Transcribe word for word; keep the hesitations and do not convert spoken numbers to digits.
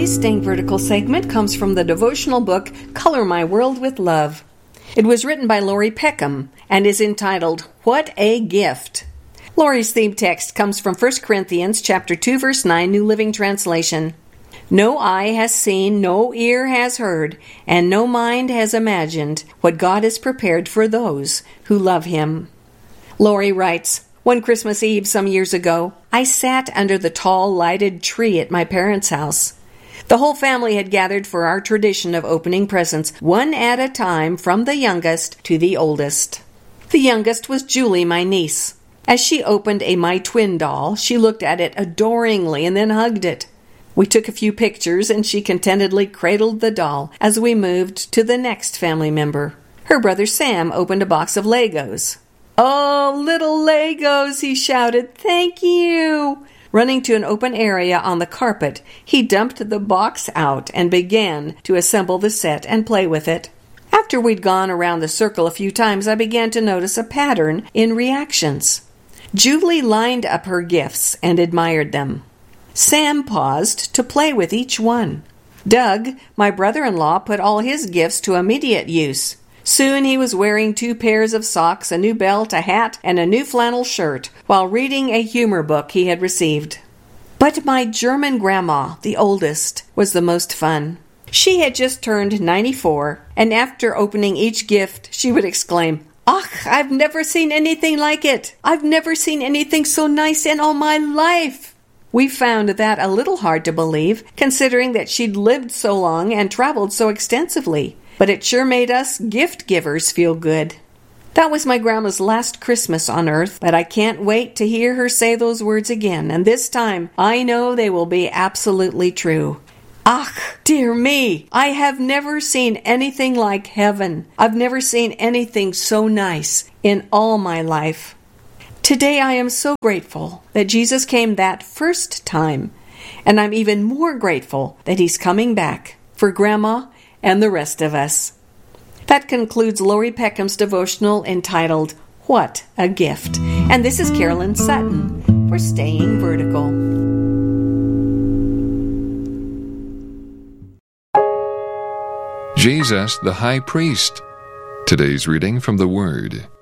Today's Staying Vertical segment comes from the devotional book, Color My World with Love. It was written by Lori Peckham and is entitled, What a Gift. Lori's theme text comes from First Corinthians chapter two, verse nine, New Living Translation. No eye has seen, no ear has heard, and no mind has imagined what God has prepared for those who love Him. Lori writes, One Christmas Eve some years ago, I sat under the tall lighted tree at my parents' house. The whole family had gathered for our tradition of opening presents, one at a time from the youngest to the oldest. The youngest was Julie, my niece. As she opened a My Twin doll, she looked at it adoringly and then hugged it. We took a few pictures and she contentedly cradled the doll as we moved to the next family member. Her brother Sam opened a box of Legos. Oh, little Legos, he shouted, thank you. Running to an open area on the carpet, he dumped the box out and began to assemble the set and play with it. After we'd gone around the circle a few times, I began to notice a pattern in reactions. Julie lined up her gifts and admired them. Sam paused to play with each one. Doug, my brother-in-law, put all his gifts to immediate use. Soon he was wearing two pairs of socks, a new belt, a hat, and a new flannel shirt, while reading a humor book he had received. But my German grandma, the oldest, was the most fun. She had just turned ninety-four, and after opening each gift, she would exclaim, Ach, I've never seen anything like it. I've never seen anything so nice in all my life. We found that a little hard to believe, considering that she'd lived so long and traveled so extensively. But it sure made us gift givers feel good. That was my grandma's last Christmas on earth, but I can't wait to hear her say those words again, and this time I know they will be absolutely true. Ach, dear me, I have never seen anything like heaven. I've never seen anything so nice in all my life. Today I am so grateful that Jesus came that first time, and I'm even more grateful that He's coming back for Grandma and the rest of us. That concludes Lori Peckham's devotional entitled, What a Gift. And this is Carolyn Sutton for Staying Vertical. Jesus the High Priest. Today's reading from the Word.